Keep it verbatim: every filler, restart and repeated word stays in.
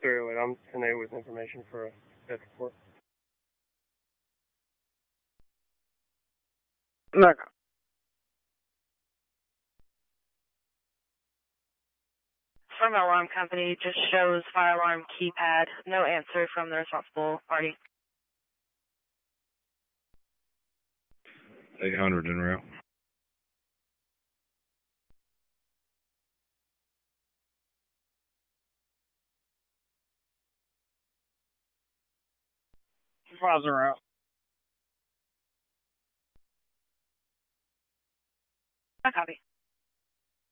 three oh eight, I'm ten eight with information for a death report. No. From alarm company, just shows fire alarm keypad. No answer from the responsible party. eight hundred en route. Supervisor out. I copy.